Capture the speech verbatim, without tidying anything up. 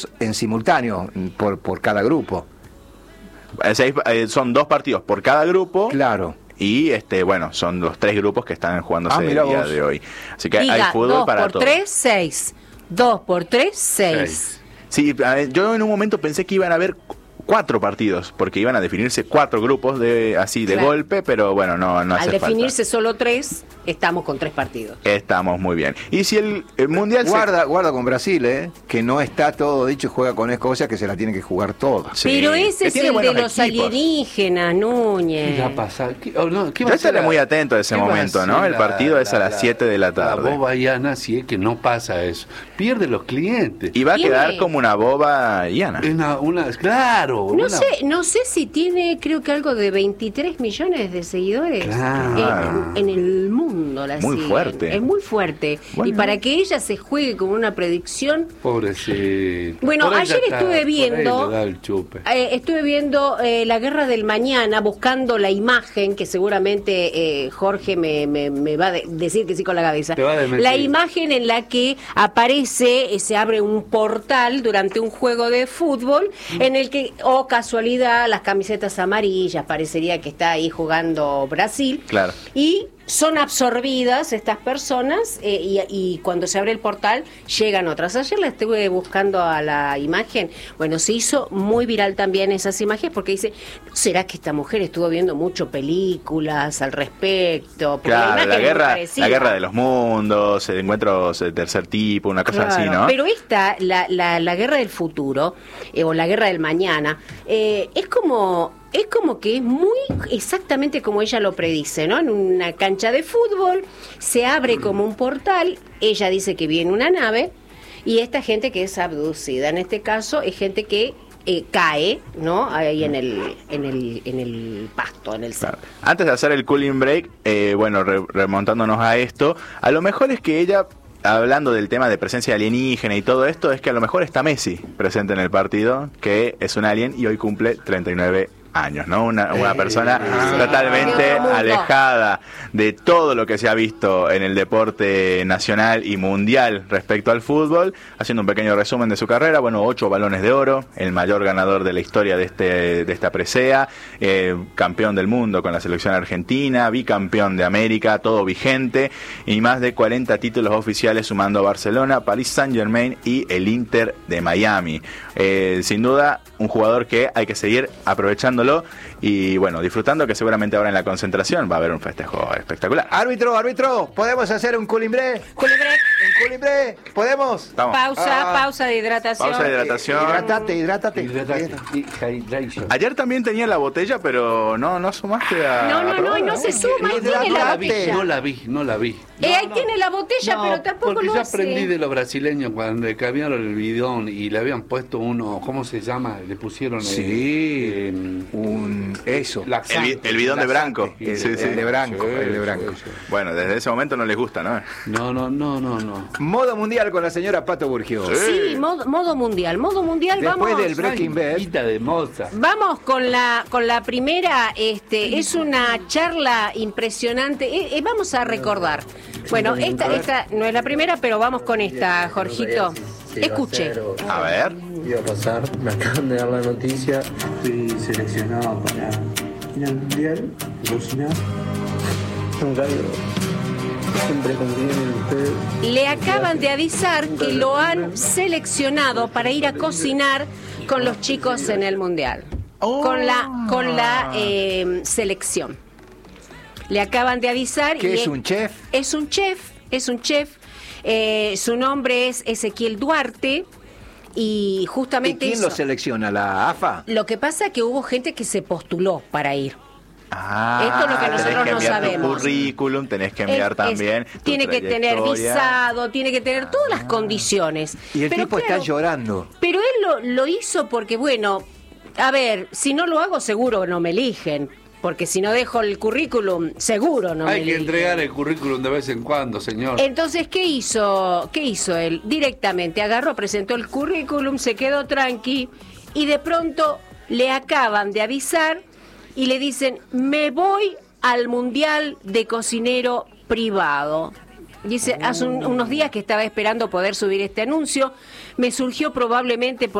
en simultáneo por, por cada grupo. Seis, eh, son dos partidos por cada grupo. Claro. Y este, bueno, son los tres grupos que están jugándose Ah, el día vos. de hoy. Así que Diga, hay fútbol dos para por todos. tres, seis. Dos por tres, seis. Sí, a ver, yo en un momento pensé que iban a haber cuatro partidos, porque iban a definirse cuatro grupos de así de Claro. golpe, pero bueno, no, no hace Al falta. definirse solo tres, estamos con tres partidos. Estamos muy bien. Y si el, el mundial se- Guarda, guarda con Brasil, ¿eh? Que no está todo dicho, juega con Escocia, que se la tiene que jugar toda. Sí, Pero ese que es tiene el de buenos los equipos. alienígenas, Núñez. ¿Qué va a pasar? ¿Qué, oh, no, ¿qué va Yo a hacer estaré la- muy atento a ese qué va a momento, hacer ¿no? El la- partido es a las la- siete de la tarde. La boba Iana, si es que no pasa eso. Pierde los clientes. Y va a Tiene- quedar como una boba llana. Es una, una, claro. No una- sé, no sé si tiene, creo que algo de veintitrés millones de seguidores Claro. en, en el mundo. La Muy siguen. fuerte. Es muy fuerte. Bueno. Y para que ella se juegue como una predicción, Pobrecito. Bueno, Por ahí ayer ya está, estuve por ahí viendo- le da el chupe. eh, estuve viendo eh, La Guerra del Mañana, buscando la imagen, que seguramente eh, Jorge me, me, me va a de- decir que sí con la cabeza. Te va a desmentir. La imagen en la que aparece, eh, se abre un portal durante un juego de fútbol, en el que, oh casualidad, las camisetas amarillas, parecería que está ahí jugando Brasil. Claro. Y son absorbidas estas personas eh, y, y cuando se abre el portal llegan otras. Ayer la estuve buscando a la imagen. Bueno, se hizo muy viral también esas imágenes porque dice, ¿no será que esta mujer estuvo viendo mucho películas al respecto? Porque Claro, imagen la es muy guerra, parecida. la guerra de los mundos, encuentros de tercer tipo, una cosa Claro, así, ¿no? Pero esta, la, la, la guerra del futuro, eh, o la guerra del mañana, eh, es como... Es como que es muy exactamente como ella lo predice, ¿no? En una cancha de fútbol se abre como un portal, ella dice que viene una nave y esta gente que es abducida, en este caso es gente que eh, cae, ¿no? Ahí en el en el en el pasto, en el Claro. Antes de hacer el cooling break, eh, bueno, re- remontándonos a esto, a lo mejor es que ella, hablando del tema de presencia alienígena y todo esto, es que a lo mejor está Messi presente en el partido, que es un alien y hoy cumple treinta y nueve años, ¿no? Una, una persona Sí. totalmente De otro mundo. alejada de todo lo que se ha visto en el deporte nacional y mundial respecto al fútbol, haciendo un pequeño resumen de su carrera. Bueno, ocho balones de oro, el mayor ganador de la historia de este de esta presea, eh, campeón del mundo con la selección argentina, bicampeón de América, todo vigente, y más de cuarenta títulos oficiales sumando a Barcelona, Paris Saint-Germain y el Inter de Miami. Eh, sin duda, un jugador que hay que seguir aprovechándolo y bueno, disfrutando, que seguramente ahora en la concentración va a haber un festejo espectacular. Árbitro, árbitro, ¿podemos hacer un cooling break? Cooling break. ¿Un cooling break? ¿Podemos? Vamos. Pausa, Ah. pausa de hidratación. Pausa de hidratación. Hidrátate, hidrátate. Hidratate. Hydration. Ayer también tenía la botella, pero no, no sumaste a. No, no, a no, probarla, y no se suma, ahí Hidratate. tiene la la vi, botella. no la vi, no la vi. Eh, ahí tiene la botella, No, pero tampoco porque lo yo hace. aprendí de los brasileños cuando le cambiaron el bidón y le habían puesto uno, ¿cómo se llama? Le pusieron eh, Sí. eh, Un... Eso. laxante, El bi- el bidón de laxante. Branco. El, Sí, sí. el de Branco, Sí, el de Branco. sí, sí. Bueno, desde ese momento no les gusta, ¿no? No, no, no, no, no. Modo mundial con la señora Pato Burgio. Sí, modo, modo mundial, modo mundial, Después vamos. del Breaking Bad. Quita de moza. Vamos con la con la primera, este es una charla impresionante. Eh, eh, vamos a recordar. Bueno, esta esta no es la primera, pero vamos con esta, Jorgito. Escuche. A ver. Iba a pasar, me acaban de dar la noticia. Fui seleccionado para ir al mundial, cocinar. Nunca digo, siempre confío en ustedes. Le acaban de avisar que lo han seleccionado para ir a cocinar con los chicos en el mundial. Con la con la eh, selección. Le acaban de avisar. ¿Qué y es un chef? Es un chef, es un chef. Eh, su nombre es Ezequiel Duarte y ¿Y justamente quién lo hizo- selecciona? ¿La AFA? Lo que pasa es que hubo gente que se postuló para ir. Ah, Esto es lo que tenés nosotros que no enviar sabemos. tu currículum, tenés que enviar Es- también. es- tu tiene que tener trayectoria. visado, tiene que tener todas las condiciones. Y el Pero tipo claro, está llorando. Pero él lo, lo hizo porque, bueno, a ver, si no lo hago seguro no me eligen. Porque si no dejo el currículum, seguro no me Hay que eligen. entregar el currículum de vez en cuando, señor. Entonces, ¿qué hizo? ¿Qué hizo él? Directamente agarró, presentó el currículum, se quedó tranqui y de pronto le acaban de avisar y le dicen, me voy al Mundial de Cocinero Privado. Dice, hace un- unos días que estaba esperando poder subir este anuncio, me surgió probablemente por